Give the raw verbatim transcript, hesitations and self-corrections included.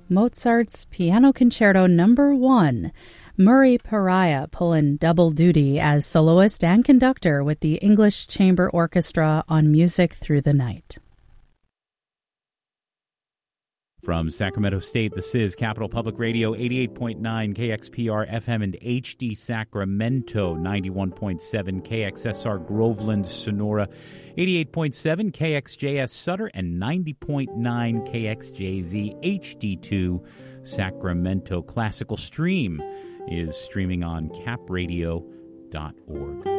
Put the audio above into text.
Mozart's Piano Concerto Number One. Murray Pariah pulling double duty as soloist and conductor with the English Chamber Orchestra on Music Through the Night. From Sacramento State, this is Capital Public Radio, eighty-eight point nine K X P R F M and H D Sacramento, ninety-one point seven K X S R Groveland, Sonora, eighty-eight point seven K X J S Sutter, and ninety point nine K X J Z H D two Sacramento. Classical Stream is streaming on cap radio dot org.